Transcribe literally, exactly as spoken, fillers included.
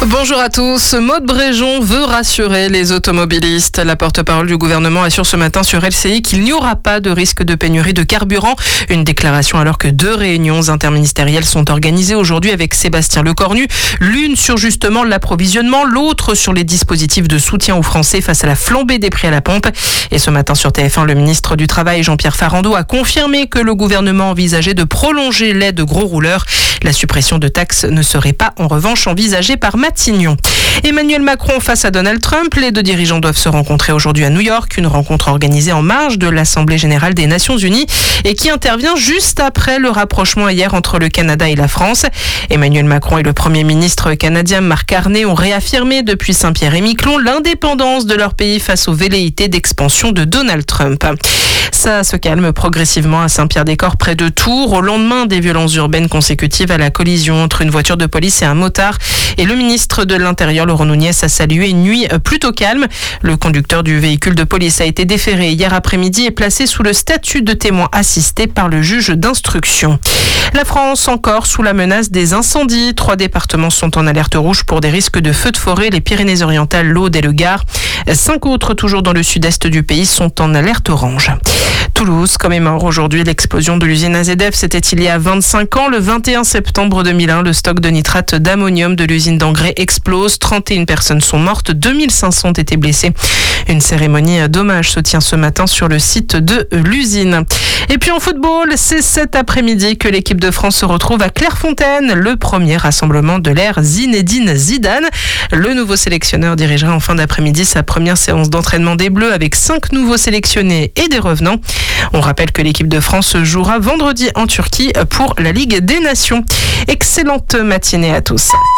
Bonjour à tous. Maude Bréjon veut rassurer les automobilistes. La porte-parole du gouvernement assure ce matin sur L C I qu'il n'y aura pas de risque de pénurie de carburant. Une déclaration alors que deux réunions interministérielles sont organisées aujourd'hui avec Sébastien Lecornu. L'une sur justement l'approvisionnement, l'autre sur les dispositifs de soutien aux Français face à la flambée des prix à la pompe. Et ce matin sur T F un, le ministre du Travail Jean-Pierre Farandou a confirmé que le gouvernement envisageait de prolonger l'aide aux gros rouleurs. La suppression de taxes ne serait pas en revanche envisagée par Matignon. Emmanuel Macron face à Donald Trump. Les deux dirigeants doivent se rencontrer aujourd'hui à New York. Une rencontre organisée en marge de l'Assemblée générale des Nations Unies et qui intervient juste après le rapprochement hier entre le Canada et la France. Emmanuel Macron et le Premier ministre canadien Mark Carney ont réaffirmé depuis Saint-Pierre-et-Miquelon l'indépendance de leur pays face aux velléités d'expansion de Donald Trump. Ça se calme progressivement à Saint-Pierre-des-Corps près de Tours au lendemain des violences urbaines consécutives à la collision entre une voiture de police et un motard. Et le ministre de l'Intérieur, Laurent Nunez, a salué une nuit plutôt calme. Le conducteur du véhicule de police a été déféré hier après-midi et placé sous le statut de témoin assisté par le juge d'instruction. La France encore sous la menace des incendies. Trois départements sont en alerte rouge pour des risques de feux de forêt, les Pyrénées-Orientales, l'Aude et le Gard. Cinq autres, toujours dans le sud-est du pays, sont en alerte orange. Toulouse commémore aujourd'hui l'explosion de l'usine A Z F. C'était il y a vingt-cinq ans. Le vingt et un septembre deux mille un, le stock de nitrate d'ammonium de l'usine d'engrais explose. trente et une personnes sont mortes, deux mille cinq cents ont été blessées. Une cérémonie d'hommage se tient ce matin sur le site de l'usine. Et puis en football, c'est cet après-midi que l'équipe de France se retrouve à Clairefontaine. Le premier rassemblement de l'ère Zinedine Zidane. Le nouveau sélectionneur dirigera en fin d'après-midi sa première séance d'entraînement des Bleus avec cinq nouveaux sélectionnés et des revenants. On rappelle que l'équipe de France jouera vendredi en Turquie pour la Ligue des Nations. Excellente matinée à tous.